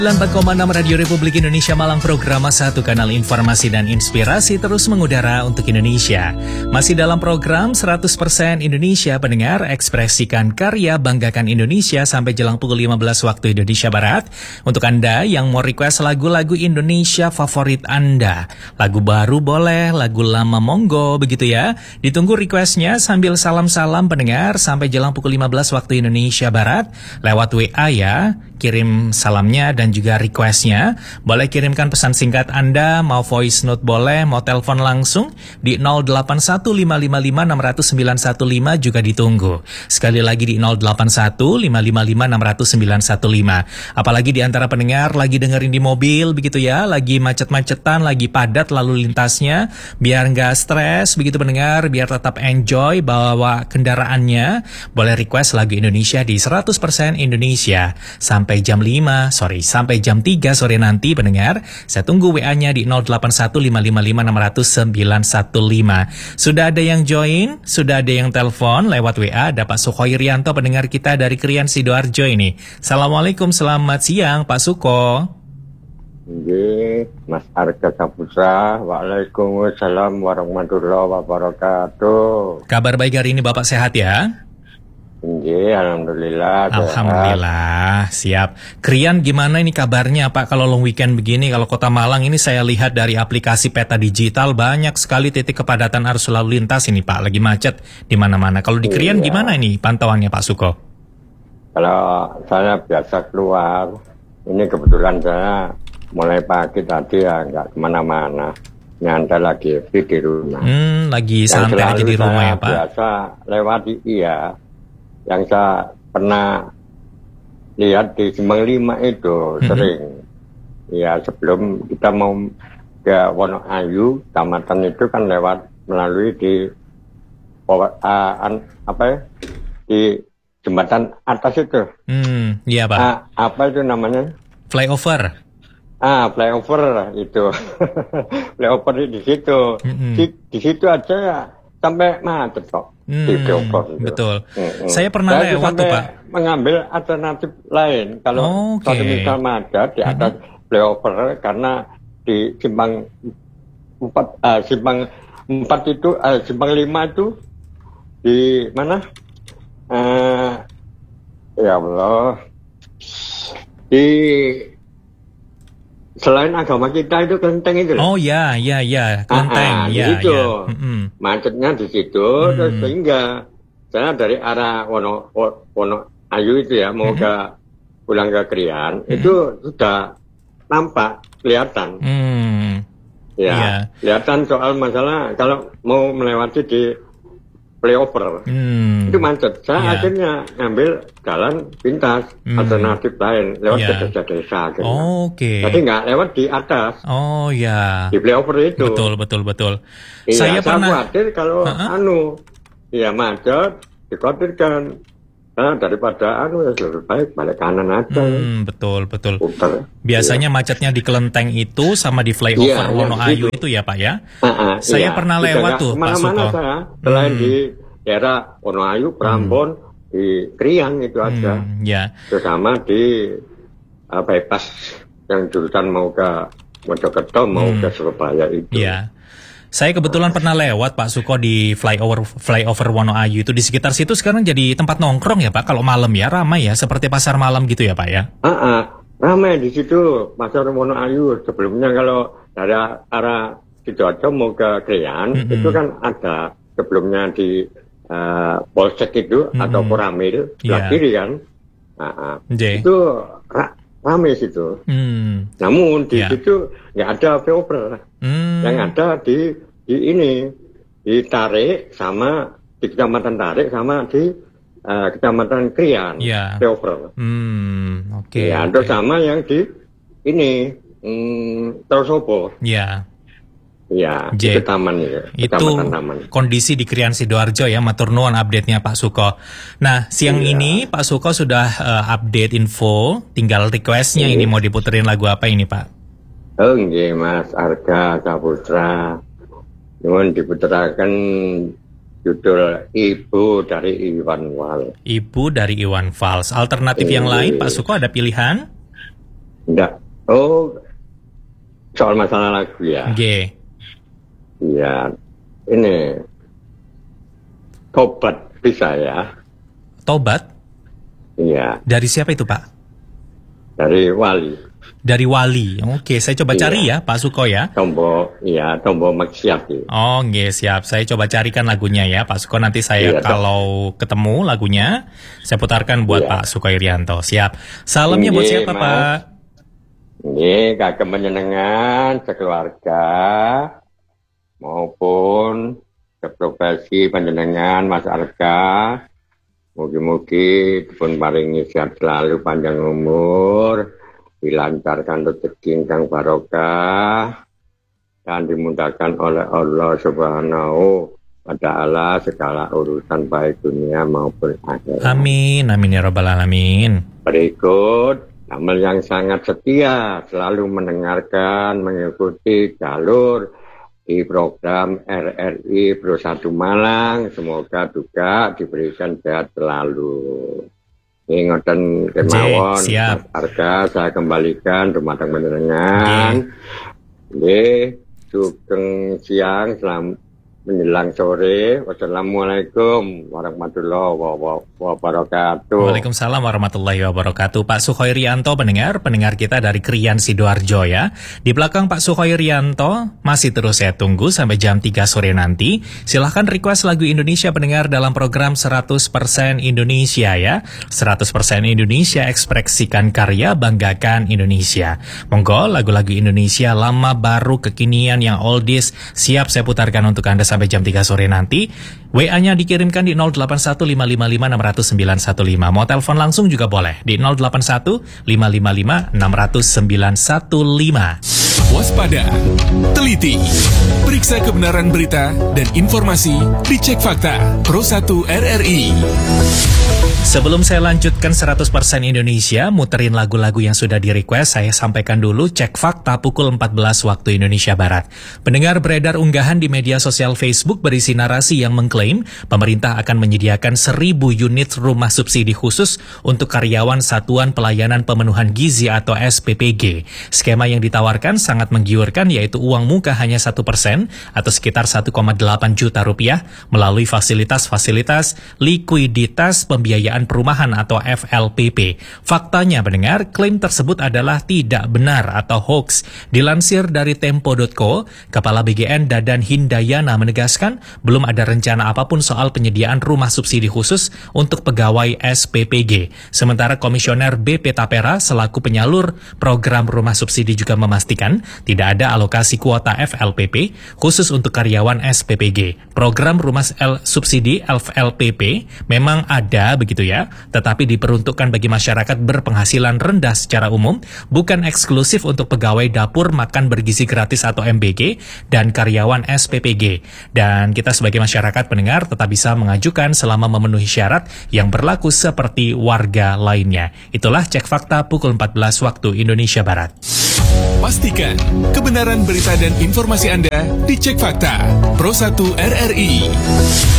94,6 Radio Republik Indonesia Malang, program satu kanal informasi dan inspirasi terus mengudara untuk Indonesia. Masih dalam program 100% Indonesia pendengar, ekspresikan karya, banggakan Indonesia sampai jelang pukul 15 waktu Indonesia Barat. Untuk Anda yang mau request lagu-lagu Indonesia favorit Anda, lagu baru boleh, lagu lama monggo, begitu ya. Ditunggu requestnya sambil salam-salam pendengar sampai jelang pukul 15 waktu Indonesia Barat lewat WA ya. Kirim salamnya dan juga requestnya. Boleh kirimkan pesan singkat Anda, mau voice note boleh, mau telepon langsung di 0815556915 juga ditunggu. Sekali lagi di 0815556915. Apalagi di antara pendengar lagi dengerin di mobil begitu ya, lagi macet-macetan, lagi padat lalu lintasnya, biar nggak stres begitu pendengar, biar tetap enjoy bawa kendaraannya, boleh request lagu Indonesia di 100% Indonesia sampai jam 3 sore nanti pendengar. Saya tunggu WA-nya di 0815556915. Sudah ada yang join, sudah ada yang telepon lewat WA. Ada Pak Suko Irianto pendengar kita dari Krian Sidoarjo ini. Assalamualaikum, selamat siang Pak Suko. Nggih, Mas Arga Saputra. Waalaikumsalam warahmatullahi wabarakatuh. Kabar baik hari ini Bapak sehat ya? Nggih, alhamdulillah. Alhamdulillah, siap. Krian gimana ini kabarnya Pak kalau long weekend begini? Kalau Kota Malang ini saya lihat dari aplikasi peta digital banyak sekali titik kepadatan arus lalu lintas ini Pak, lagi macet di mana-mana. Kalau di Krian gimana ini pantauannya Pak Suko? Kalau saya biasa keluar, ini kebetulan saya mulai pagi tadi ya nggak kemana-mana, nyantai lagi di rumah. Lagi santai aja di rumah ya Pak? Biasa lewat yang saya pernah lihat di Simpang 5 itu sering. Ya sebelum kita mau ke Wonoayu, Kecamatan itu kan lewat melalui di di jembatan atas itu. Iya Pak. Apa itu namanya? Flyover. Flyover itu. Flyover di situ. Di situ aja ya sampai macet kok. Betul. Saya pernah lewat tuh Pak. Mengambil alternatif lain kalau misal macet di atas flyover karena di simpang 4 itu simpang 5 itu di mana? Ya Allah. Di selain agama kita itu kelenteng itu. Oh ya, kelenteng. Di situ. Macetnya di situ, terus sehingga saya dari arah Wonoayu itu ya mau pulang ke Krian itu sudah nampak kelihatan. Kelihatan soal masalah kalau mau melewati di flyover itu macet. Saya akhirnya ngambil jalan pintas alternatif lain lewat ke desa-desa. Jadi nggak lewat di atas. Di flyover itu. Betul. Saya pernah khawatir kalau macet, dikhawatirkan. Daripada ya lebih baik balik kanan aja. Betul. Putar. Biasanya macetnya di kelenteng itu sama di flyover Wonoayu itu ya Pak ya. Saya pernah lewat tuh Pak Suko. Selain di daerah Wonoayu, Prambon, di Krian itu aja. Terutama di bypass yang jurusan mau ke Mojokerto, mau ke Surabaya itu. Saya kebetulan pernah lewat Pak Suko di flyover Wonoayu itu. Di sekitar situ sekarang jadi tempat nongkrong ya Pak. Kalau malam ya ramai ya, seperti pasar malam gitu ya Pak ya. Ramai di situ pasar Wonoayu. Sebelumnya kalau dari arah Sidoarjo mau ke Krian itu kan ada sebelumnya di Polsek itu atau Koramil sebelah kiri kan. Itu ramai situ. Namun di situ nggak ada flyover. Yang ada di Tarik sama di Kecamatan Tarik sama di Kecamatan Krian flyover. Terus sama yang di Trosobo. Itu taman ya. Itu kondisi di Krian Sidoarjo ya, matur nuwun update-nya Pak Suko. Nah, siang ini Pak Suko sudah update info, tinggal request-nya ini mau diputerin lagu apa ini Pak? Nggih Mas Arga Saputra. Nuwun diputeraken judul Ibu dari Iwan Fals. Ibu dari Iwan Fals. Alternatif yang lain Pak Suko ada pilihan? Enggak. Oh, soal masalah lagu ya. Nggih. Iya. Ini Tobat bisa ya. Tobat? Iya. Dari siapa itu, Pak? Dari Wali. Dari Wali. Oke, saya coba cari ya, Pak Suko ya. Tombo maksiat. Oh, nggih, siap. Saya coba carikan lagunya ya, Pak Suko. Nanti saya kalau ketemu lagunya, saya putarkan buat Pak Suko Irianto. Siap. Salamnya buat siapa, Mas. Pak? Ini kagem menyenengan sekeluarga maupun seprofesi panjenengan Mas Arga. Mugi-mugi dipun paringi sehat selalu, panjang umur, dilancarkan rezeki ingkang barokah, dan dimudahkan oleh Allah Subhanahu wa Ta'ala segala urusan baik dunia maupun akhirat. Amin, amin ya rabbal alamin. Berikut amal yang sangat setia selalu mendengarkan, mengikuti jalur di program RRI Pro 1 Malang. Semoga juga diberikan sehat selalu. Ini ngoten kemawon, Mas Arga, saya kembalikan rumah tangga panjenengan. Nggih, sugeng siang, menjelang sore. Wassalamualaikum warahmatullahi wabarakatuh. Waalaikumsalam warahmatullahi wabarakatuh. Pak Sukoirianto pendengar kita dari Krian Sidoarjo ya. Di belakang Pak Sukoirianto masih terus saya tunggu sampai jam 3 sore nanti. Silahkan request lagu Indonesia pendengar dalam program 100% Indonesia ya. 100% Indonesia, ekspresikan karya, banggakan Indonesia. Monggo lagu-lagu Indonesia lama, baru, kekinian, yang oldies siap saya putarkan untuk Anda sampai jam 3 sore nanti. WA-nya dikirimkan di 081555600915. Mau telepon langsung juga boleh di 081555600915. Waspada, teliti, periksa kebenaran berita dan informasi, dicek fakta. Pro 1 RRI. Sebelum saya lanjutkan 100% Indonesia, muterin lagu-lagu yang sudah di-request, saya sampaikan dulu cek fakta pukul 14 waktu Indonesia Barat. Pendengar, beredar unggahan di media sosial Facebook berisi narasi yang mengklaim pemerintah akan menyediakan 1.000 unit rumah subsidi khusus untuk karyawan Satuan Pelayanan Pemenuhan Gizi atau SPPG. Skema yang ditawarkan sangat menggiurkan, yaitu uang muka hanya 1% atau sekitar 1,8 juta rupiah melalui fasilitas-fasilitas likuiditas pembiayaan perumahan atau FLPP. Faktanya pendengar, klaim tersebut adalah tidak benar atau hoax. Dilansir dari Tempo.co, Kepala BGN Dadan Hindayana menegaskan belum ada rencana apapun soal penyediaan rumah subsidi khusus untuk pegawai SPPG. Sementara Komisioner BP Tapera selaku penyalur program rumah subsidi juga memastikan tidak ada alokasi kuota FLPP khusus untuk karyawan SPPG. Program rumah subsidi FLPP memang ada begitu ya, tetapi diperuntukkan bagi masyarakat berpenghasilan rendah secara umum, bukan eksklusif untuk pegawai dapur makan bergizi gratis atau MBG dan karyawan SPPG. Dan kita sebagai masyarakat pendengar tetap bisa mengajukan selama memenuhi syarat yang berlaku seperti warga lainnya. Itulah cek fakta pukul 14 waktu Indonesia Barat. Pastikan kebenaran berita dan informasi Anda dicek fakta. Pro 1 RRI.